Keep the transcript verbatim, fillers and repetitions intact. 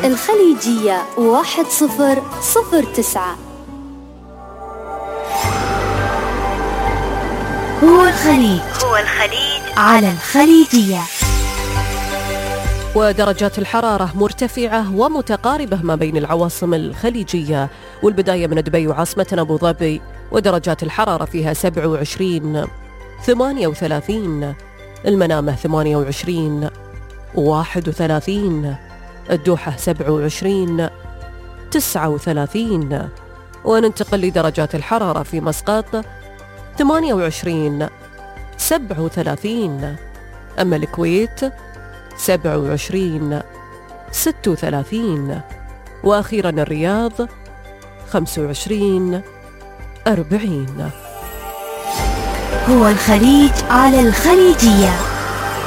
الخليجية واحد صفر صفر تسعة. هو الخليج هو الخليج على الخليجية. ودرجات الحرارة مرتفعة ومتقاربة ما بين العواصم الخليجية، والبداية من دبي وعاصمتنا أبو ظبي، ودرجات الحرارة فيها سبعة وعشرين، ثمانية وثلاثين، المنامة ثمانية وعشرين، واحد وثلاثين، الدوحة سبعة وعشرين، تسعة وثلاثين. وننتقل لدرجات الحرارة في مسقط ثمانية وعشرين، سبعة وثلاثين، أما الكويت سبعة وعشرين، ستة وثلاثين، وأخيرا الرياض خمسة وعشرين، أربعين. هو الخليج على الخليجية.